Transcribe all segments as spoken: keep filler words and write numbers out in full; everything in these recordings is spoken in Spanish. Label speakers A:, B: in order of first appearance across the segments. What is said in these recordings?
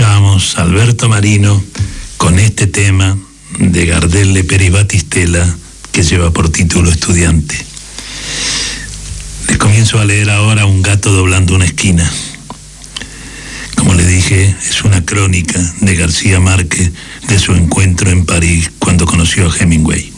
A: escuchábamos a Alberto Marino con este tema de Gardel, Lepera y Batistela que lleva por título Estudiante. Les comienzo a leer ahora Un gato doblando una esquina. Como le dije, es una crónica de García Márquez de su encuentro en París cuando conoció a Hemingway.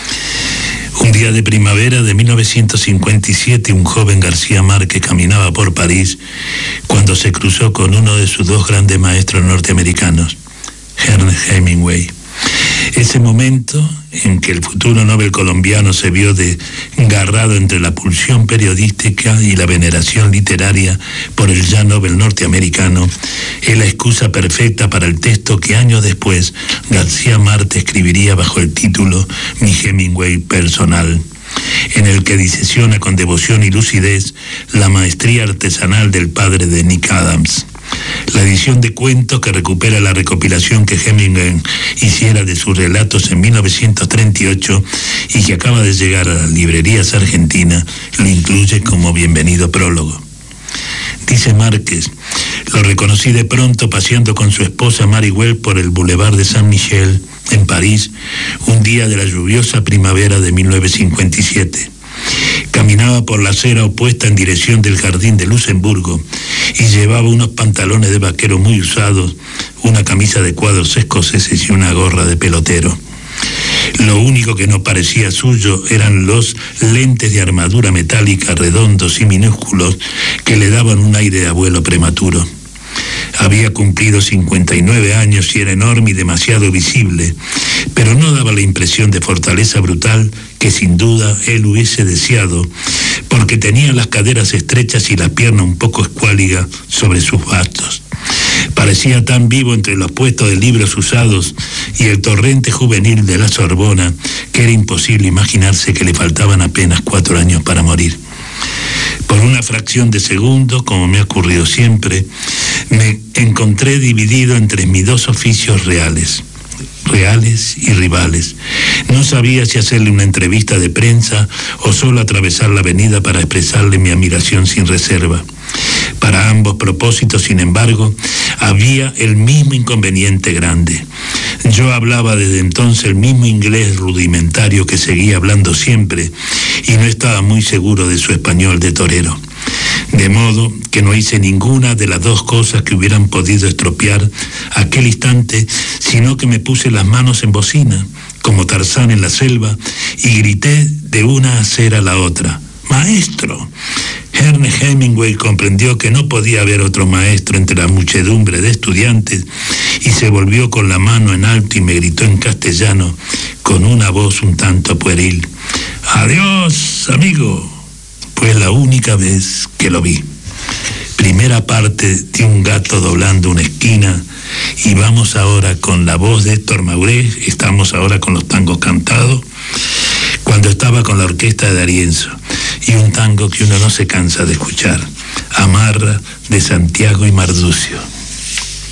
A: Un día de primavera de mil novecientos cincuenta y siete, un joven García Márquez caminaba por París cuando se cruzó con uno de sus dos grandes maestros norteamericanos, Ernest Hemingway. Ese momento en que el futuro Nobel colombiano se vio desgarrado entre la pulsión periodística y la veneración literaria por el ya Nobel norteamericano, es la excusa perfecta para el texto que años después García Márquez escribiría bajo el título Mi Hemingway personal, en el que disecciona con devoción y lucidez la maestría artesanal del padre de Nick Adams. La edición de cuentos que recupera la recopilación que Hemingway hiciera de sus relatos en mil novecientos treinta y ocho y que acaba de llegar a las librerías argentinas lo incluye como bienvenido prólogo. Dice Márquez: lo reconocí de pronto paseando con su esposa Mary Well por el Boulevard de Saint-Michel en París, un día de la lluviosa primavera de mil novecientos cincuenta y siete. Caminaba por la acera opuesta en dirección del Jardín de Luxemburgo y llevaba unos pantalones de vaquero muy usados, una camisa de cuadros escoceses y una gorra de pelotero. Lo único que no parecía suyo eran los lentes de armadura metálica redondos y minúsculos que le daban un aire de abuelo prematuro. Había cumplido cincuenta y nueve años y era enorme y demasiado visible, pero no daba la impresión de fortaleza brutal que sin duda él hubiese deseado, porque tenía las caderas estrechas y la pierna un poco escuálida sobre sus bastos. Parecía tan vivo entre los puestos de libros usados y el torrente juvenil de la Sorbona que era imposible imaginarse que le faltaban apenas cuatro años para morir. Por una fracción de segundo, como me ha ocurrido siempre, me encontré dividido entre mis dos oficios reales, reales y rivales. No sabía si hacerle una entrevista de prensa o solo atravesar la avenida para expresarle mi admiración sin reserva. Para ambos propósitos, sin embargo, había el mismo inconveniente grande. Yo hablaba desde entonces el mismo inglés rudimentario que seguía hablando siempre y no estaba muy seguro de su español de torero. De modo que no hice ninguna de las dos cosas que hubieran podido estropear aquel instante, sino que me puse las manos en bocina, como Tarzán en la selva, y grité de una acera a la otra: ¡Maestro! Ernest Hemingway comprendió que no podía haber otro maestro entre la muchedumbre de estudiantes y se volvió con la mano en alto y me gritó en castellano, con una voz un tanto pueril: ¡Adiós, amigo! Fue la única vez que lo vi. Primera parte de Un gato doblando una esquina, y vamos ahora con la voz de Héctor Mauré. Estamos ahora con los tangos cantados, cuando estaba con la orquesta de D'Arienzo, y un tango que uno no se cansa de escuchar, Amarra, de Santiago y Marducio.